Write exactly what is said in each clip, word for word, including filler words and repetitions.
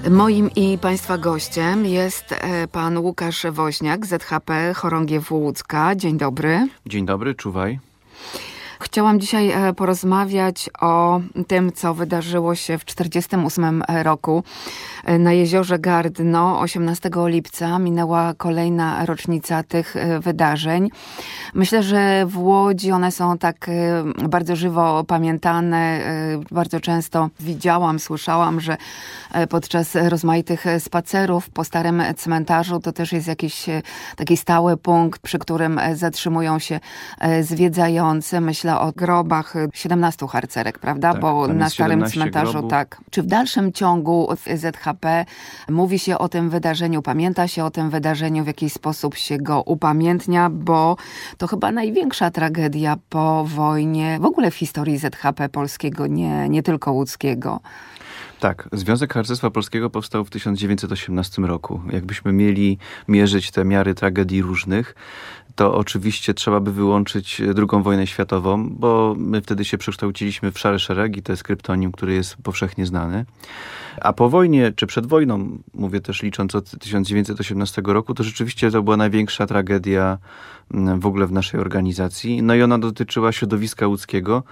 Moim i Państwa gościem jest pan Łukasz Woźniak, Z H P Chorągiew Łódzka. Dzień dobry. Dzień dobry, czuwaj. Chciałam dzisiaj porozmawiać o tym, co wydarzyło się w czterdziestym ósmym roku na jeziorze Gardno. osiemnastego lipca minęła kolejna rocznica tych wydarzeń. Myślę, że w Łodzi one są tak bardzo żywo pamiętane. Bardzo często widziałam, słyszałam, że podczas rozmaitych spacerów po starym cmentarzu to też jest jakiś taki stały punkt, przy którym zatrzymują się zwiedzający. Myślę o grobach siedemnastu harcerek, prawda? Tak, bo na starym cmentarzu grobów. Tak. Czy w dalszym ciągu w Z H P mówi się o tym wydarzeniu, pamięta się o tym wydarzeniu, w jakiś sposób się go upamiętnia, bo to chyba największa tragedia po wojnie, w ogóle w historii Z H P polskiego, nie, nie tylko łódzkiego. Tak, Związek Harcerstwa Polskiego powstał w tysiąc dziewięćset osiemnastym roku. Jakbyśmy mieli mierzyć te miary tragedii różnych, to oczywiście trzeba by wyłączyć drugą wojnę światową, bo my wtedy się przekształciliśmy w szare szeregi, to jest kryptonim, który jest powszechnie znany. A po wojnie, czy przed wojną, mówię też licząc od tysiąc dziewięćset osiemnastego roku, to rzeczywiście to była największa tragedia w ogóle w naszej organizacji. No i ona dotyczyła środowiska łódzkiego.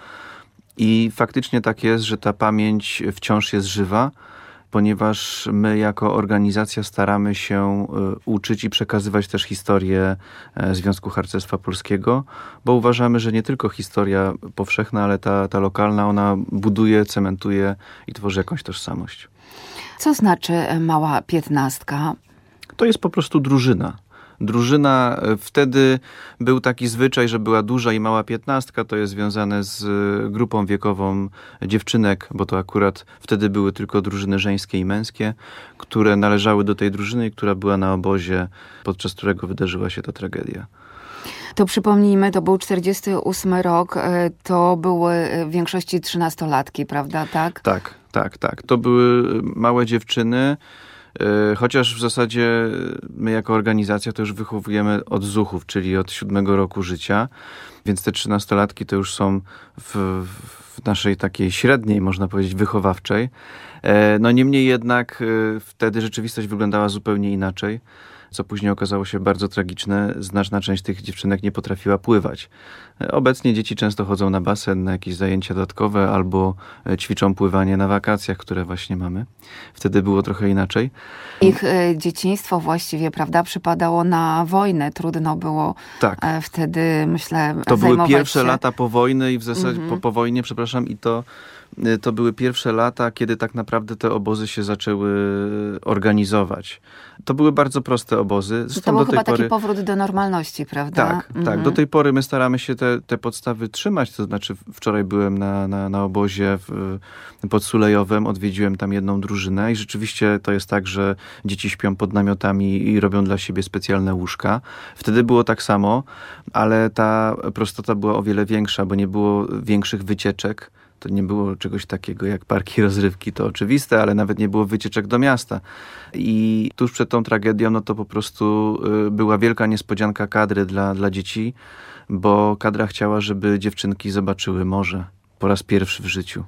I faktycznie tak jest, że ta pamięć wciąż jest żywa, ponieważ my jako organizacja staramy się uczyć i przekazywać też historię Związku Harcerstwa Polskiego, bo uważamy, że nie tylko historia powszechna, ale ta, ta lokalna, ona buduje, cementuje i tworzy jakąś tożsamość. Co znaczy mała piętnastka? To jest po prostu drużyna. Drużyna, wtedy był taki zwyczaj, że była duża i mała piętnastka, to jest związane z grupą wiekową dziewczynek, bo to akurat wtedy były tylko drużyny żeńskie i męskie, które należały do tej drużyny, która była na obozie, podczas którego wydarzyła się ta tragedia. To przypomnijmy, to był czterdziesty ósmy rok, to były w większości trzynastolatki, prawda, tak? Tak, tak, tak. To były małe dziewczyny. Chociaż w zasadzie my jako organizacja to już wychowujemy od zuchów, czyli od siódmego roku życia, więc te trzynastolatki to już są w, w naszej takiej średniej, można powiedzieć, wychowawczej. No niemniej jednak wtedy rzeczywistość wyglądała zupełnie inaczej, co później okazało się bardzo tragiczne. Znaczna część tych dziewczynek nie potrafiła pływać. Obecnie dzieci często chodzą na basen, na jakieś zajęcia dodatkowe albo ćwiczą pływanie na wakacjach, które właśnie mamy. Wtedy było trochę inaczej. Ich y, dzieciństwo właściwie, prawda, przypadało na wojnę. Trudno było tak. y, wtedy, myślę, To były pierwsze się... lata po wojnie i w zasadzie mm-hmm. po, po wojnie, przepraszam, i to To były pierwsze lata, kiedy tak naprawdę te obozy się zaczęły organizować. To były bardzo proste obozy. Zresztą to był do tej chyba pory... taki powrót do normalności, prawda? Tak, mhm. tak. Do tej pory my staramy się te, te podstawy trzymać. To znaczy wczoraj byłem na, na, na obozie w, pod Sulejowem, odwiedziłem tam jedną drużynę i rzeczywiście to jest tak, że dzieci śpią pod namiotami i robią dla siebie specjalne łóżka. Wtedy było tak samo, ale ta prostota była o wiele większa, bo nie było większych wycieczek. To nie było czegoś takiego jak parki rozrywki, to oczywiste, ale nawet nie było wycieczek do miasta. I tuż przed tą tragedią, no to po prostu była wielka niespodzianka kadry dla, dla dzieci, bo kadra chciała, żeby dziewczynki zobaczyły morze po raz pierwszy w życiu.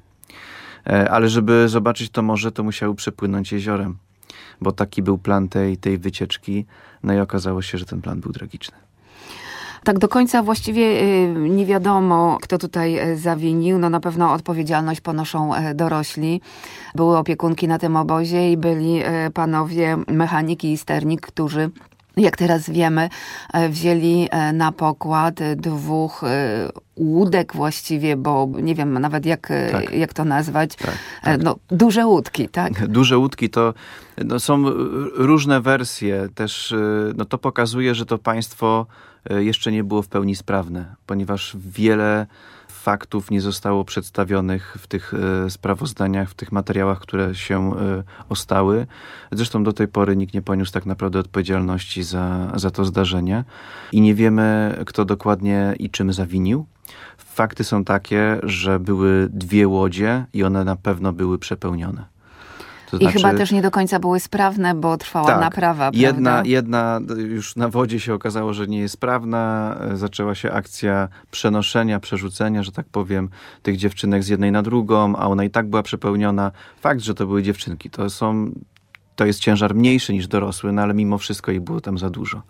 Ale żeby zobaczyć to morze, to musiały przepłynąć jeziorem, bo taki był plan tej, tej wycieczki. No i okazało się, że ten plan był tragiczny. Tak do końca właściwie nie wiadomo, kto tutaj zawinił. No na pewno odpowiedzialność ponoszą dorośli. Były opiekunki na tym obozie i byli panowie mechanik i sternik, którzy, jak teraz wiemy, wzięli na pokład dwóch łódek właściwie, bo nie wiem nawet jak, tak. jak to nazwać. Tak, tak. No, duże łódki, tak? Duże łódki to no, są różne wersje. Też no, to pokazuje, że to państwo jeszcze nie było w pełni sprawne, ponieważ wiele faktów nie zostało przedstawionych w tych sprawozdaniach, w tych materiałach, które się ostały. Zresztą do tej pory nikt nie poniósł tak naprawdę odpowiedzialności za, za to zdarzenie i nie wiemy, kto dokładnie i czym zawinił. Fakty są takie, że były dwie łodzie i one na pewno były przepełnione. To I znaczy, chyba też nie do końca były sprawne, bo trwała tak, naprawa, jedna, prawda? Jedna już na wodzie się okazało, że nie jest sprawna. Zaczęła się akcja przenoszenia, przerzucenia, że tak powiem, tych dziewczynek z jednej na drugą, a ona i tak była przepełniona. Fakt, że to były dziewczynki, to są to jest ciężar mniejszy niż dorosły, no ale mimo wszystko ich było tam za dużo.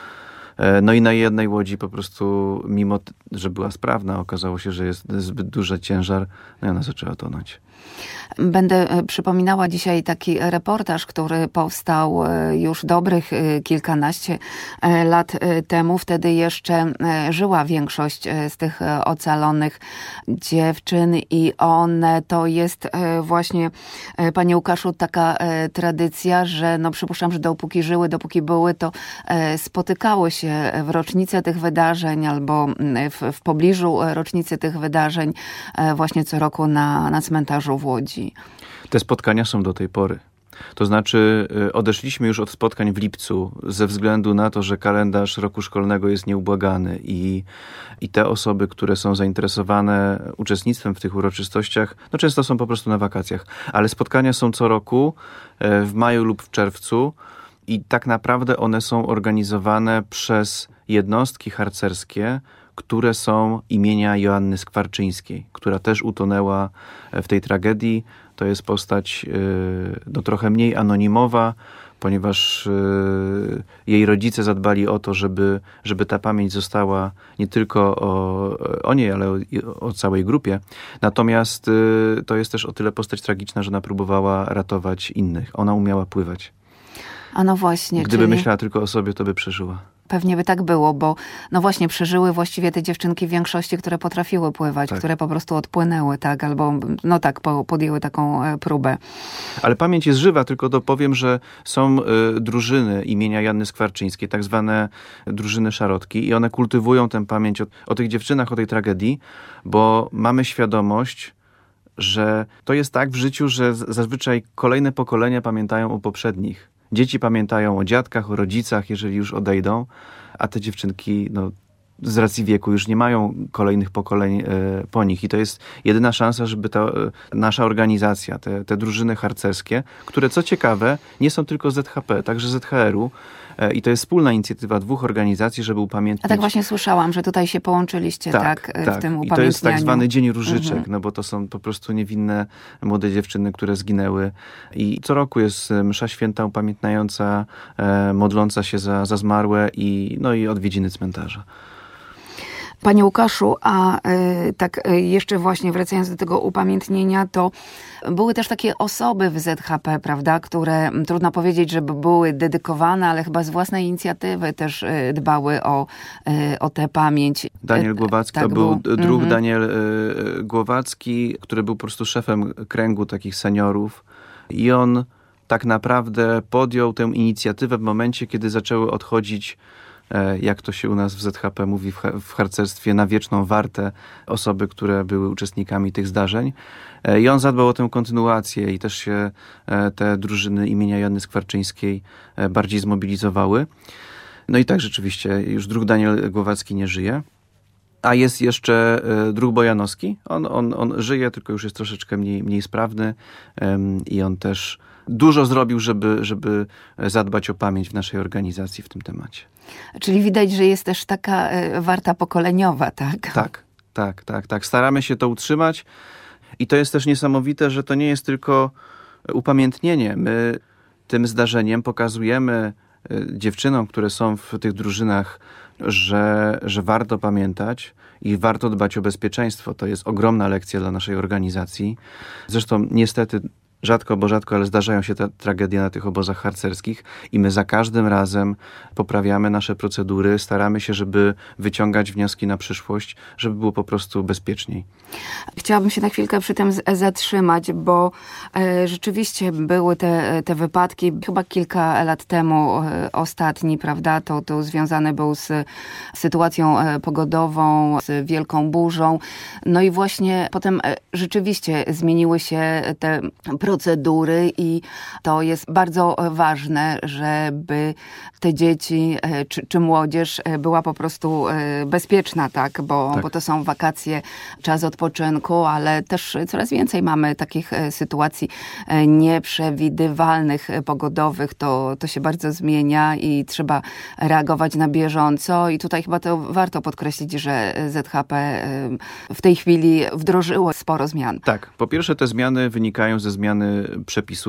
No i na jednej łodzi po prostu, mimo że była sprawna, okazało się, że jest zbyt duży ciężar, no i ona zaczęła tonąć. Będę przypominała dzisiaj taki reportaż, który powstał już dobrych kilkanaście lat temu. Wtedy jeszcze żyła większość z tych ocalonych dziewczyn i one to jest właśnie, panie Łukaszu, taka tradycja, że no przypuszczam, że dopóki żyły, dopóki były, to spotykały się w rocznicę tych wydarzeń albo w, w pobliżu rocznicy tych wydarzeń właśnie co roku na, na cmentarzu w Łodzi. Te spotkania są do tej pory. To znaczy odeszliśmy już od spotkań w lipcu ze względu na to, że kalendarz roku szkolnego jest nieubłagany i, i te osoby, które są zainteresowane uczestnictwem w tych uroczystościach, no często są po prostu na wakacjach. Ale spotkania są co roku w maju lub w czerwcu i tak naprawdę one są organizowane przez jednostki harcerskie, które są imienia Joanny Skwarczyńskiej, która też utonęła w tej tragedii. To jest postać no, trochę mniej anonimowa, ponieważ jej rodzice zadbali o to, żeby, żeby ta pamięć została nie tylko o, o niej, ale o, o całej grupie. Natomiast to jest też o tyle postać tragiczna, że ona próbowała ratować innych. Ona umiała pływać. A no właśnie. Gdyby czyli... myślała tylko o sobie, to by przeżyła. Pewnie by tak było, bo no właśnie przeżyły właściwie te dziewczynki w większości, które potrafiły pływać, tak. które po prostu odpłynęły, tak, albo no tak, po, podjęły taką próbę. Ale pamięć jest żywa, tylko dopowiem, że są y, drużyny imienia Joanny Skwarczyńskiej, tak zwane drużyny szarotki i one kultywują tę pamięć o, o tych dziewczynach, o tej tragedii, bo mamy świadomość, że to jest tak w życiu, że zazwyczaj kolejne pokolenia pamiętają o poprzednich. Dzieci pamiętają o dziadkach, o rodzicach, jeżeli już odejdą, a te dziewczynki no, z racji wieku już nie mają kolejnych pokoleń e, po nich. I to jest jedyna szansa, żeby ta e, nasza organizacja, te, te drużyny harcerskie, które co ciekawe nie są tylko z Z H P, także z Z H R u, e, i to jest wspólna inicjatywa dwóch organizacji, żeby upamiętnić. A tak właśnie słyszałam, że tutaj się połączyliście tak, tak, tak. w tym upamiętnianiu. I to jest tak zwany Dzień Różyczek, mhm. no bo to są po prostu niewinne młode dziewczyny, które zginęły. I co roku jest msza święta upamiętniająca, e, modląca się za, za zmarłe i, no i odwiedziny cmentarza. Panie Łukaszu, a y, tak y, jeszcze właśnie wracając do tego upamiętnienia, to były też takie osoby w Z H P, prawda, które trudno powiedzieć, żeby były dedykowane, ale chyba z własnej inicjatywy też y, dbały o, y, o tę pamięć. Daniel Głowacki, tak, to był, był druh mm-hmm. Daniel y, Głowacki, który był po prostu szefem kręgu takich seniorów i on tak naprawdę podjął tę inicjatywę w momencie, kiedy zaczęły odchodzić, jak to się u nas w Z H P mówi w harcerstwie, na wieczną wartę osoby, które były uczestnikami tych zdarzeń. I on zadbał o tę kontynuację i też się te drużyny imienia Joanny Skwarczyńskiej bardziej zmobilizowały. No i tak rzeczywiście, już druh Daniel Głowacki nie żyje. A jest jeszcze druh Bojanowski. On, on, on żyje, tylko już jest troszeczkę mniej, mniej sprawny i on też dużo zrobił, żeby, żeby zadbać o pamięć w naszej organizacji w tym temacie. Czyli widać, że jest też taka warta pokoleniowa, tak? Tak, tak, tak, tak. Staramy się to utrzymać i to jest też niesamowite, że to nie jest tylko upamiętnienie. My tym zdarzeniem pokazujemy dziewczynom, które są w tych drużynach, że, że warto pamiętać i warto dbać o bezpieczeństwo. To jest ogromna lekcja dla naszej organizacji. Zresztą niestety rzadko, bo rzadko, ale zdarzają się te tragedie na tych obozach harcerskich i my za każdym razem poprawiamy nasze procedury, staramy się, żeby wyciągać wnioski na przyszłość, żeby było po prostu bezpieczniej. Chciałabym się na chwilkę przy tym zatrzymać, bo e, rzeczywiście były te, te wypadki, chyba kilka lat temu e, ostatni, prawda, to, to związane był z sytuacją e, pogodową, z wielką burzą. No i właśnie potem e, rzeczywiście zmieniły się te procedury i to jest bardzo ważne, żeby te dzieci czy, czy młodzież była po prostu bezpieczna, tak? Bo, tak. bo to są wakacje, czas odpoczynku, ale też coraz więcej mamy takich sytuacji nieprzewidywalnych, pogodowych. To, to się bardzo zmienia i trzeba reagować na bieżąco i tutaj chyba to warto podkreślić, że Z H P w tej chwili wdrożyło sporo zmian. Tak. Po pierwsze te zmiany wynikają ze zmiany przepisów.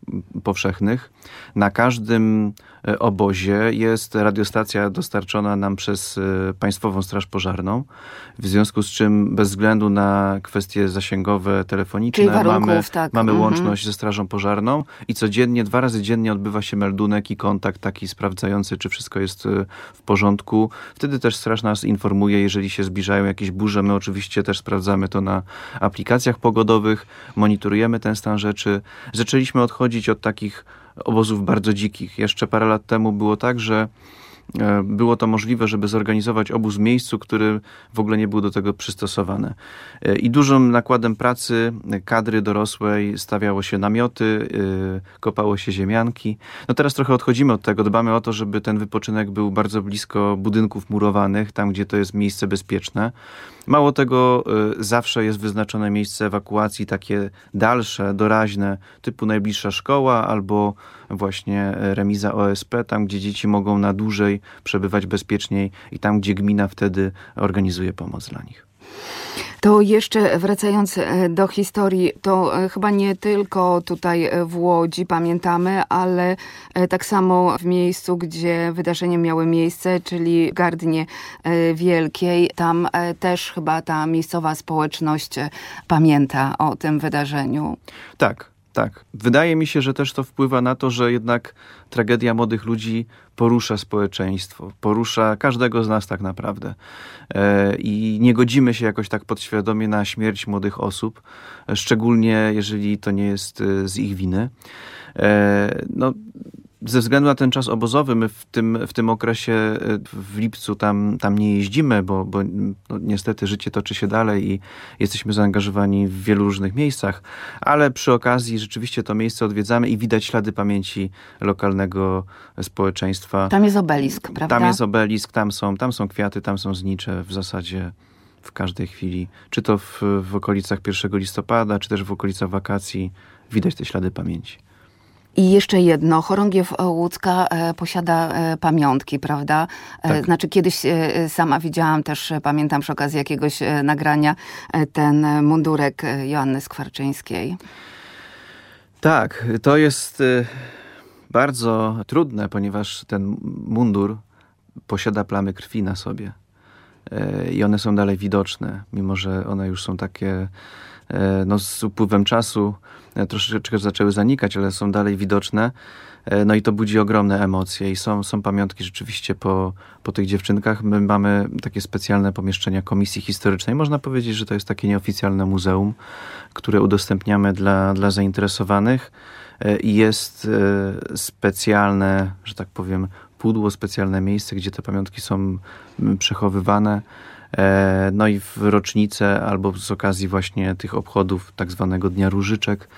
powszechnych. Na każdym obozie jest radiostacja dostarczona nam przez Państwową Straż Pożarną, w związku z czym bez względu na kwestie zasięgowe, telefoniczne mamy, tak. mamy mhm. łączność ze Strażą Pożarną i codziennie, dwa razy dziennie odbywa się meldunek i kontakt taki sprawdzający, czy wszystko jest w porządku. Wtedy też Straż nas informuje, jeżeli się zbliżają jakieś burze. My oczywiście też sprawdzamy to na aplikacjach pogodowych, monitorujemy ten stan rzeczy. Zaczęliśmy odchodzić od takich obozów bardzo dzikich. Jeszcze parę lat temu było tak, że było to możliwe, żeby zorganizować obóz w miejscu, który w ogóle nie był do tego przystosowany. I dużym nakładem pracy kadry dorosłej stawiało się namioty, kopało się ziemianki. No teraz trochę odchodzimy od tego, dbamy o to, żeby ten wypoczynek był bardzo blisko budynków murowanych, tam gdzie to jest miejsce bezpieczne. Mało tego, zawsze jest wyznaczone miejsce ewakuacji, takie dalsze, doraźne, typu najbliższa szkoła albo właśnie remiza O S P, tam gdzie dzieci mogą na dłużej przebywać bezpieczniej i tam, gdzie gmina wtedy organizuje pomoc dla nich. To jeszcze wracając do historii, to chyba nie tylko tutaj w Łodzi pamiętamy, ale tak samo w miejscu, gdzie wydarzenia miały miejsce, czyli w Gardnie Wielkiej, tam też chyba ta miejscowa społeczność pamięta o tym wydarzeniu. Tak. Tak. Wydaje mi się, że też to wpływa na to, że jednak tragedia młodych ludzi porusza społeczeństwo, porusza każdego z nas tak naprawdę. E, I nie godzimy się jakoś tak podświadomie na śmierć młodych osób, szczególnie jeżeli to nie jest z ich winy. E, no, ze względu na ten czas obozowy, my w tym, w tym okresie w lipcu tam, tam nie jeździmy, bo, bo no, niestety życie toczy się dalej i jesteśmy zaangażowani w wielu różnych miejscach, ale przy okazji rzeczywiście to miejsce odwiedzamy i widać ślady pamięci lokalnego społeczeństwa. Tam jest obelisk, prawda? Tam jest obelisk, tam są, tam są kwiaty, tam są znicze w zasadzie w każdej chwili. Czy to w, w okolicach pierwszego listopada, czy też w okolicach wakacji widać te ślady pamięci. I jeszcze jedno, Chorągiew Łódzka e, posiada e, pamiątki, prawda? E, tak. Znaczy kiedyś e, sama widziałam też, e, pamiętam przy okazji jakiegoś e, nagrania, e, ten mundurek Joanny Skwarczyńskiej. Tak, to jest e, bardzo trudne, ponieważ ten mundur posiada plamy krwi na sobie. E, I one są dalej widoczne, mimo że one już są takie e, no, z upływem czasu troszeczkę zaczęły zanikać, ale są dalej widoczne. No i to budzi ogromne emocje i są, są pamiątki rzeczywiście po, po tych dziewczynkach. My mamy takie specjalne pomieszczenia Komisji Historycznej. Można powiedzieć, że to jest takie nieoficjalne muzeum, które udostępniamy dla, dla zainteresowanych i jest specjalne, że tak powiem, pudło, specjalne miejsce, gdzie te pamiątki są przechowywane. No i w rocznicę albo z okazji właśnie tych obchodów tak zwanego Dnia Różyczek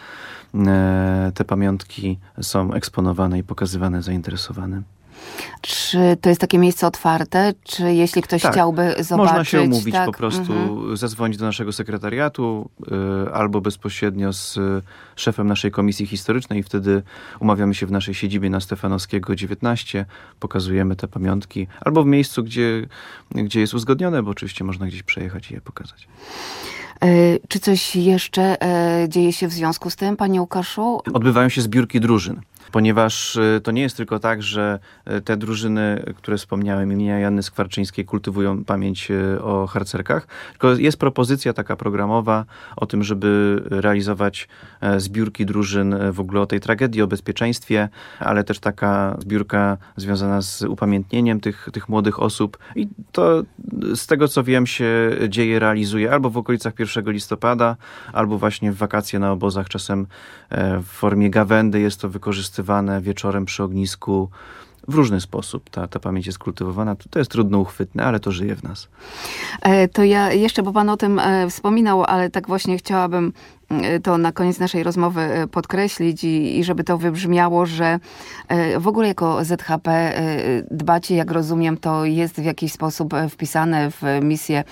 te pamiątki są eksponowane i pokazywane zainteresowanym. Czy to jest takie miejsce otwarte? Czy jeśli ktoś tak, chciałby zobaczyć... można się umówić tak? po prostu, mhm. zadzwonić do naszego sekretariatu y, albo bezpośrednio z y, szefem naszej Komisji Historycznej i wtedy umawiamy się w naszej siedzibie na Stefanowskiego dziewiętnaście, pokazujemy te pamiątki, albo w miejscu, gdzie, gdzie jest uzgodnione, bo oczywiście można gdzieś przejechać i je pokazać. Czy coś jeszcze dzieje się w związku z tym, panie Łukaszu? Odbywają się zbiórki drużyn, ponieważ to nie jest tylko tak, że te drużyny, które wspomniałem, imienia Joanny Skwarczyńskiej, kultywują pamięć o harcerkach, tylko jest propozycja taka programowa o tym, żeby realizować zbiórki drużyn w ogóle o tej tragedii, o bezpieczeństwie, ale też taka zbiórka związana z upamiętnieniem tych, tych młodych osób i to z tego, co wiem, się dzieje, realizuje albo w okolicach pierwszego listopada, albo właśnie w wakacje na obozach, czasem w formie gawędy jest to wykorzystywane wieczorem przy ognisku. W różny sposób ta, ta pamięć jest kultywowana. To jest trudno uchwytne, ale to żyje w nas. To ja jeszcze, bo pan o tym wspominał, ale tak właśnie chciałabym to na koniec naszej rozmowy podkreślić i, i żeby to wybrzmiało, że w ogóle jako Z H P dbacie, jak rozumiem, to jest w jakiś sposób wpisane w misję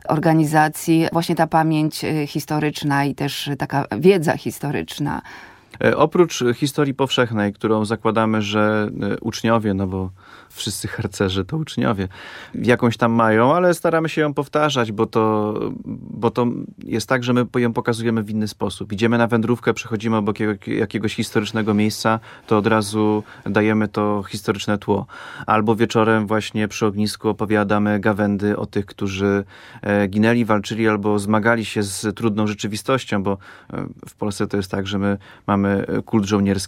organizacji właśnie ta pamięć historyczna i też taka wiedza historyczna. Oprócz historii powszechnej, którą zakładamy, że uczniowie, no bo wszyscy harcerze to uczniowie, jakąś tam mają, ale staramy się ją powtarzać, bo to, bo to jest tak, że my ją pokazujemy w inny sposób. Idziemy na wędrówkę, przechodzimy obok jakiegoś historycznego miejsca, to od razu dajemy to historyczne tło. Albo wieczorem właśnie przy ognisku opowiadamy gawędy o tych, którzy ginęli, walczyli albo zmagali się z trudną rzeczywistością, bo w Polsce to jest tak, że my mamy kult żołnierski,